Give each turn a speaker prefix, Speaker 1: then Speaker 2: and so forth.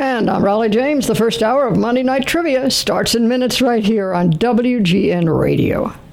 Speaker 1: And I'm Raleigh James. The first hour of Monday Night Trivia starts in minutes right here on WGN Radio.